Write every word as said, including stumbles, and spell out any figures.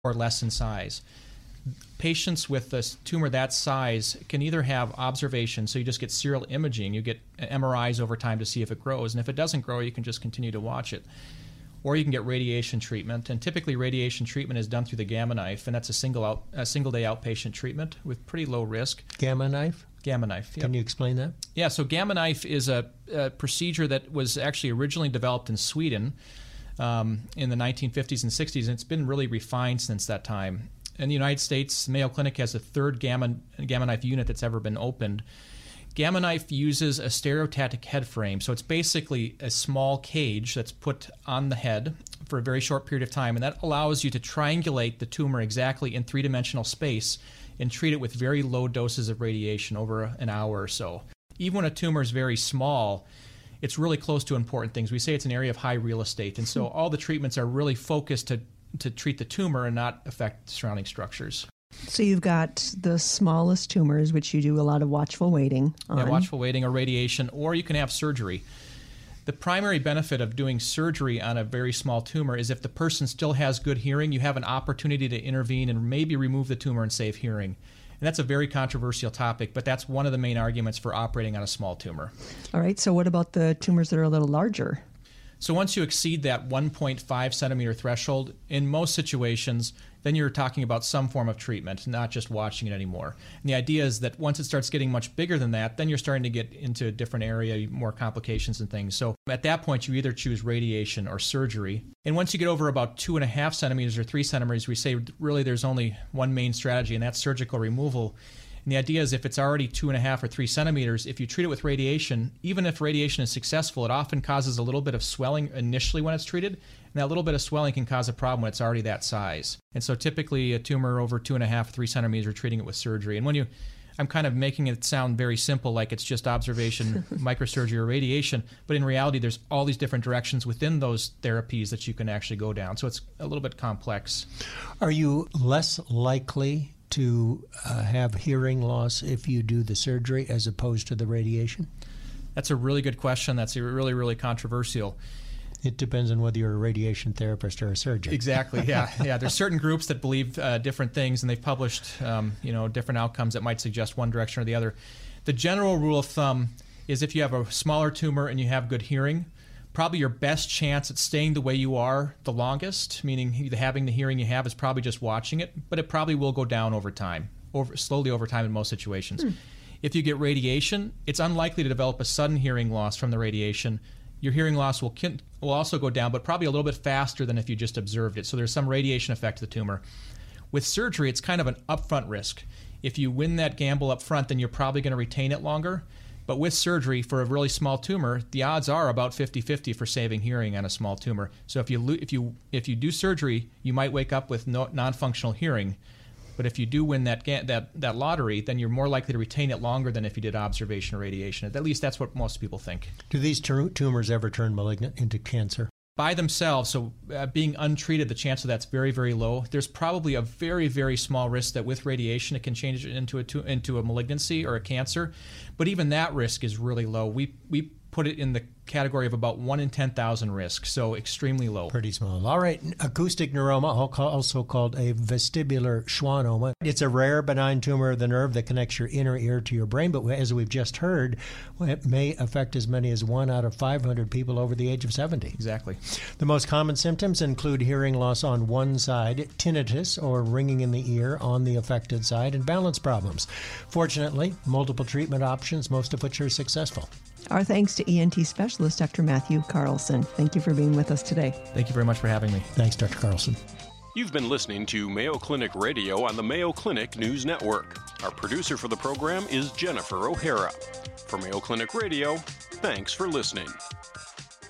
or less in size. Patients with a tumor that size can either have observation, so you just get serial imaging, you get M R Is over time to see if it grows, and if it doesn't grow, you can just continue to watch it. Or you can get radiation treatment, and typically radiation treatment is done through the Gamma Knife, and that's a single out, a single day outpatient treatment with pretty low risk. Gamma Knife? Gamma Knife. Yep. Can you explain that? Yeah, so Gamma Knife is a, a procedure that was actually originally developed in Sweden um, in the nineteen fifties and sixties, and it's been really refined since that time. In the United States, Mayo Clinic has the third Gamma, Gamma Knife unit that's ever been opened. Gamma Knife uses a stereotactic head frame, so it's basically a small cage that's put on the head for a very short period of time, and that allows you to triangulate the tumor exactly in three-dimensional space and treat it with very low doses of radiation over an hour or so. Even when a tumor is very small, it's really close to important things. We say it's an area of high real estate, and so all the treatments are really focused to to treat the tumor and not affect surrounding structures. So you've got the smallest tumors, which you do a lot of watchful waiting on. Yeah, watchful waiting or radiation, or you can have surgery. The primary benefit of doing surgery on a very small tumor is if the person still has good hearing, you have an opportunity to intervene and maybe remove the tumor and save hearing. And that's a very controversial topic, but that's one of the main arguments for operating on a small tumor. All right, so what about the tumors that are a little larger? So once you exceed that one point five centimeter threshold, in most situations, then you're talking about some form of treatment, not just watching it anymore. And the idea is that once it starts getting much bigger than that, then you're starting to get into a different area, more complications and things. So at that point, you either choose radiation or surgery. And once you get over about two and a half centimeters or three centimeters, we say really there's only one main strategy, and that's surgical removal. And the idea is if it's already two and a half or three centimeters, if you treat it with radiation, even if radiation is successful, it often causes a little bit of swelling initially when it's treated. And that little bit of swelling can cause a problem when it's already that size. And so typically a tumor over two and a half, three centimeters, we're treating it with surgery. And when you, I'm kind of making it sound very simple, like it's just observation, microsurgery, or radiation. But in reality, there's all these different directions within those therapies that you can actually go down. So it's a little bit complex. Are you less likely to uh, have hearing loss if you do the surgery as opposed to the radiation? That's a really good question. That's really, really controversial. It depends on whether you're a radiation therapist or a surgeon. Exactly, yeah. yeah. There's certain groups that believe uh, different things, and they've published um, you know, different outcomes that might suggest one direction or the other. The general rule of thumb is if you have a smaller tumor and you have good hearing, probably your best chance at staying the way you are the longest, meaning having the hearing you have, is probably just watching it, but it probably will go down over time, over, slowly over time in most situations. Hmm. If you get radiation, it's unlikely to develop a sudden hearing loss from the radiation. Your hearing loss will, will also go down, but probably a little bit faster than if you just observed it. So there's some radiation effect to the tumor. With surgery, it's kind of an upfront risk. If you win that gamble up front, then you're probably going to retain it longer. But with surgery, for a really small tumor, the odds are about fifty-fifty for saving hearing on a small tumor. So if you if you if you do surgery, you might wake up with no, non-functional hearing. But if you do win that that that lottery, then you're more likely to retain it longer than if you did observation or radiation. At least that's what most people think. Do these tumors ever turn malignant into cancer? By themselves, so uh, being untreated, the chance of that's very, very low. There's probably a very, very small risk that with radiation it can change it into a tu- into a malignancy or a cancer, but even that risk is really low. We we put it in the category of about one in ten thousand risk, so extremely low. Pretty small. All right, acoustic neuroma, also called a vestibular schwannoma. It's a rare benign tumor of the nerve that connects your inner ear to your brain, but as we've just heard, it may affect as many as one out of five hundred people over the age of seventy. Exactly. The most common symptoms include hearing loss on one side, tinnitus or ringing in the ear on the affected side, and balance problems. Fortunately, multiple treatment options, most of which are successful. Our thanks to E N T specialist, Doctor Matthew Carlson. Thank you for being with us today. Thank you very much for having me. Thanks, Doctor Carlson. You've been listening to Mayo Clinic Radio on the Mayo Clinic News Network. Our producer for the program is Jennifer O'Hara. For Mayo Clinic Radio, thanks for listening.